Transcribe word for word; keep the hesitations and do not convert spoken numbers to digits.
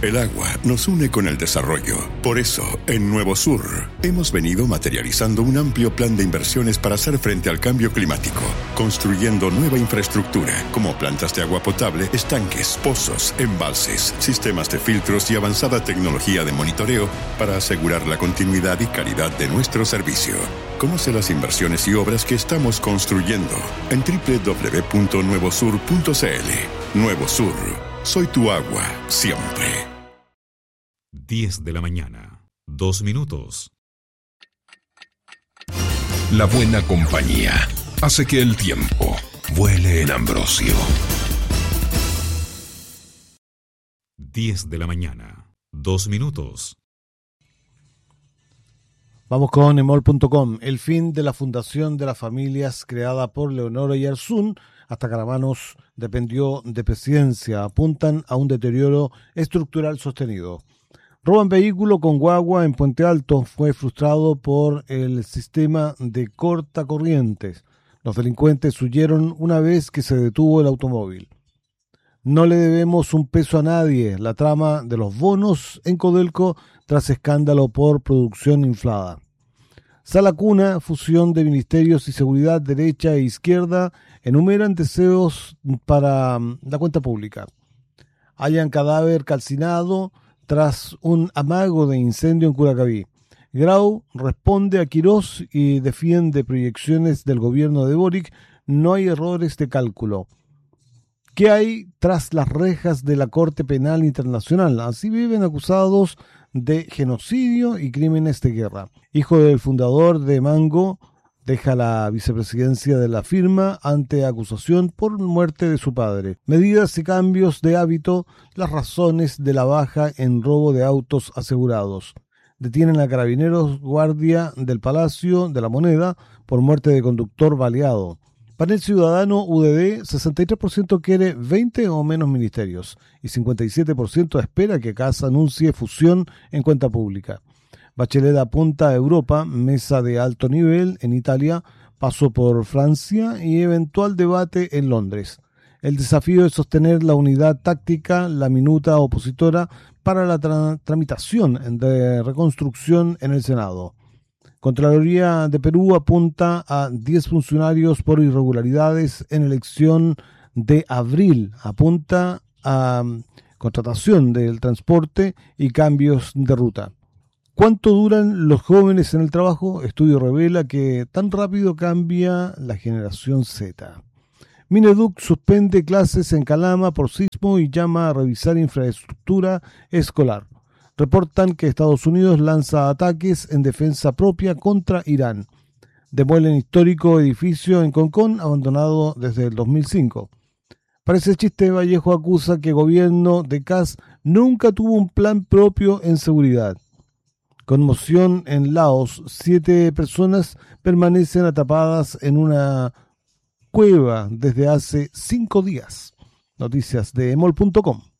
El agua nos une con el desarrollo. Por eso, en Nuevo Sur, hemos venido materializando un amplio plan de inversiones para hacer frente al cambio climático, construyendo nueva infraestructura, como plantas de agua potable, estanques, pozos, embalses, sistemas de filtros y avanzada tecnología de monitoreo para asegurar la continuidad y calidad de nuestro servicio. Conoce las inversiones y obras que estamos construyendo en doble u doble u doble u punto nuevo sur punto c l. Nuevo Sur, soy tu agua, siempre. diez de la mañana, dos minutos. La buena compañía hace que el tiempo vuele en Ambrosio. diez de la mañana, dos minutos. Vamos con emol punto com. El fin de la Fundación de las Familias creada por Leonora Yarzún hasta Caramanos dependió de presidencia. Apuntan a un deterioro estructural sostenido. Roban vehículo con guagua en Puente Alto. Fue frustrado por el sistema de cortacorrientes. Los delincuentes huyeron una vez que se detuvo el automóvil. No le debemos un peso a nadie. La trama de los bonos en Codelco tras escándalo por producción inflada. Sala Cuna, fusión de ministerios y seguridad derecha e izquierda, enumeran deseos para la cuenta pública. Hallan cadáver calcinado tras un amago de incendio en Curacaví. Grau responde a Quirós y defiende proyecciones del gobierno de Boric. No hay errores de cálculo. ¿Qué hay tras las rejas de la Corte Penal Internacional? Así viven acusados de genocidio y crímenes de guerra. Hijo del fundador de Mango, deja la vicepresidencia de la firma ante acusación por muerte de su padre. Medidas y cambios de hábito, las razones de la baja en robo de autos asegurados. Detienen a carabineros guardia del Palacio de la Moneda por muerte de conductor baleado. Panel Ciudadano U D D, sesenta y tres por ciento quiere veinte o menos ministerios y cincuenta y siete por ciento espera que Kast anuncie fusión en cuenta pública. Bachelet apunta a Europa, mesa de alto nivel en Italia, paso por Francia y eventual debate en Londres. El desafío es sostener la unidad táctica, la minuta opositora para la tra- tramitación de reconstrucción en el Senado. Contraloría de Perú apunta a diez funcionarios por irregularidades en elección de abril. Apunta a contratación del transporte y cambios de ruta. ¿Cuánto duran los jóvenes en el trabajo? Estudio revela que tan rápido cambia la generación Z. Mineduc suspende clases en Calama por sismo y llama a revisar infraestructura escolar. Reportan que Estados Unidos lanza ataques en defensa propia contra Irán. Demuelen histórico edificio en Concón, abandonado desde el dos mil cinco. Parece chiste, Vallejo acusa que el gobierno de Kast nunca tuvo un plan propio en seguridad. Conmoción en Laos. Siete personas permanecen atrapadas en una cueva desde hace cinco días. Noticias de emol punto com.